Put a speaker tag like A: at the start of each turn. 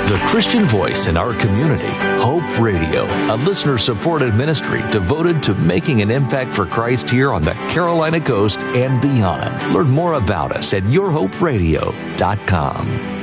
A: The Christian voice in our community, Hope Radio, a listener-supported ministry devoted to making an impact for Christ here on the Carolina coast and beyond. Learn more about us at yourhoperadio.com.